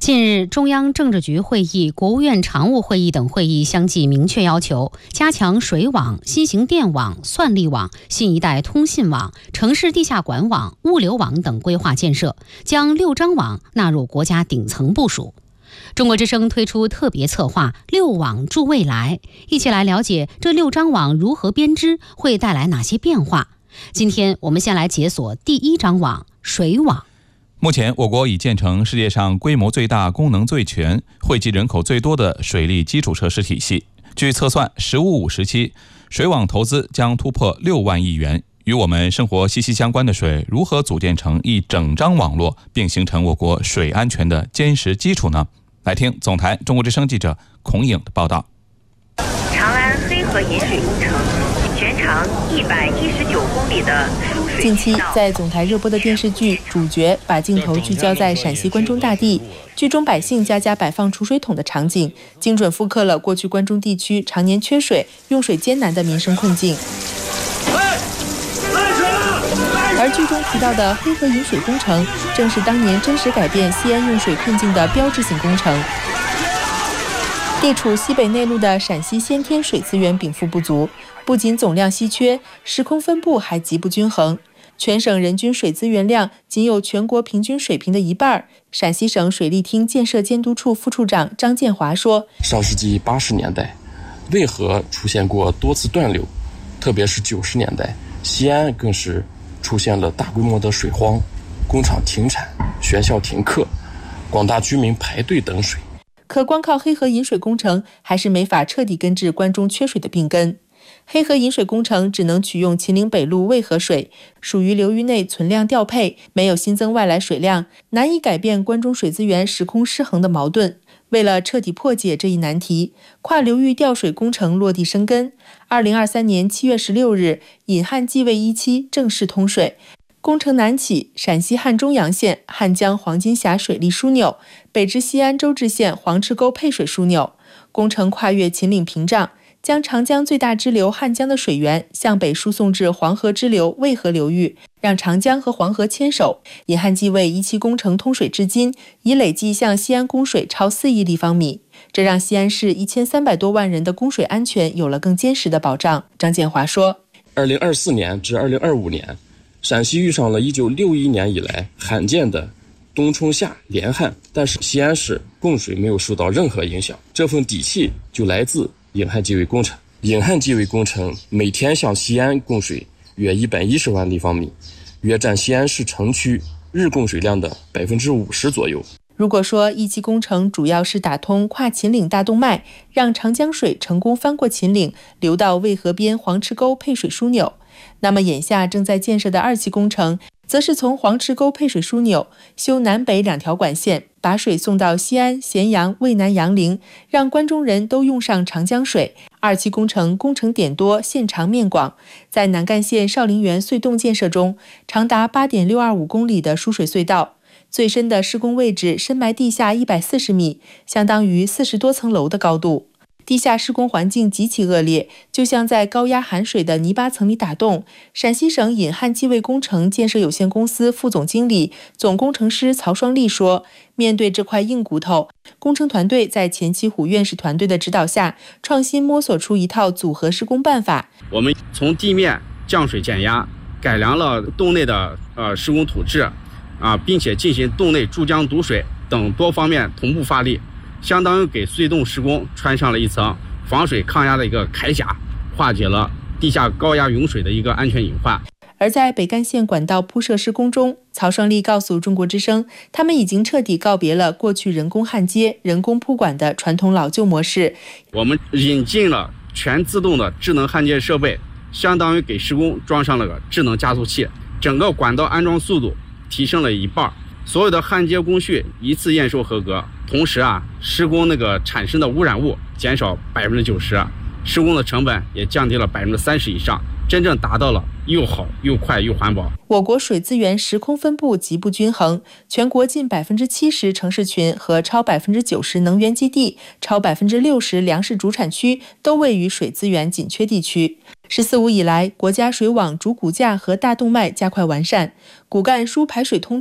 近日，中央政治局会议、国务院常务会议等会议相继明确要求，加强水网、新型电网、算力网、新一代通信网、城市地下管网、物流网等规划建设，将6张网纳入国家顶层部署。中国之声推出特别策划“6网助未来”，一起来了解这6张网如何编织，会带来哪些变化。今天我们先来解锁第1张网——水网。 目前，我国已建成世界上规模最大、功能最全、汇集人口最多的水利基础设施体系。据测算，“15+5”时期，水网投资将突破6万亿元。与我们生活息息相关的水，如何组建成一整张网络，并形成我国水安全的坚实基础呢？来听总台中国之声记者孔颖的报道。 长安黑河引水工程，全长119公里的输水。 近期在总台热播的电视剧《主角》，把镜头聚焦在陕西关中大地，剧中百姓家家摆放储水桶的场景，精准复刻了过去关中地区常年缺水、用水艰难的民生困境。而剧中提到的黑河引水工程，正是当年真实改变西安用水困境的标志性工程。地处西北内陆的陕西先天水资源禀赋不足，不仅总量稀缺，时空分布还极不均衡。全省人均水资源量仅有全国平均水平的1半。陕西省水利厅建设监督处副处长张建华说：“ 上世纪80年代，渭河出现过多次断流，特别是90年代，西安更是出现了大规模的水荒，工厂停产，学校停课，广大居民排队等水。” 可光靠黑河引水工程还是没法彻底根治关中缺水的病根。黑河引水工程只能取用秦岭北路渭河水，属于流域内存量调配，没有新增外来水量，难以改变关中水资源时空失衡的矛盾。为了彻底破解这一难题，跨流域调水工程落地生根。2023年7月16日，引汉济渭1期正式通水。工程南起陕西汉中阳县汉江黄金峡水利枢纽，北至西安周至县黄池沟配水枢纽。工程跨越秦岭屏障，将长江最大支流汉江的水源向北输送至黄河支流渭河流域，让长江和黄河牵手。引汉济渭1期工程通水至今，已累计向西安供水超4亿立方米，这让西安市1300多万人的供水安全有了更坚实的保障。张建华说 ：2024年至2025年，陕西遇上了1961年以来罕见的冬春夏连旱，但是西安市供水没有受到任何影响，这份底气就来自引汉济渭工程。引汉济渭工程每天向西安供水约110万立方米，约占西安市城区日供水量的50%左右。 如果说1期工程主要是打通跨秦岭大动脉，让长江水成功翻过秦岭，流到渭河边黄池沟配水枢纽，那么眼下正在建设的2期工程，则是从黄池沟配水枢纽修南北2条管线，把水送到西安、咸阳、渭南、杨凌，让关中人都用上长江水。2期工程工程点多，线长面广，在南干县少陵园隧洞建设中，长达8.625公里的输水隧道，最深的施工位置深埋地下140米，相当于40多层楼的高度。地下施工环境极其恶劣，就像在高压含水的泥巴层里打洞。陕西省引汉济渭工程建设有限公司副总经理、总工程师曹双利说：“面对这块硬骨头，工程团队在钱其虎院士团队的指导下，创新摸索出一套组合施工办法。 我们从地面降水减压，改良了洞内的施工土质，并且进行洞内注浆堵水等多方面同步发力。”相当于给隧洞施工穿上了一层防水抗压的一个铠甲，化解了地下高压涌水的一个安全隐患。 而在北干线管道铺设施工中，曹双利告诉中国之声，他们已经彻底告别了过去人工焊接、人工铺管的传统老旧模式。 我们引进了全自动的智能焊接设备，相当于给施工装上了个智能加速器，整个管道安装速度提升了1半。所有的焊接工序一次验收合格，同时施工产生的污染物减少90%，施工的成本也降低了30%以上，真正达到了又好又快又环保。 我国水资源时空分布极不均衡，全国近70%城市群和超90%能源基地、超60%粮食主产区都位于水资源紧缺地区。“14+5”以来，国家水网主骨架和大动脉加快完善，骨干输排水通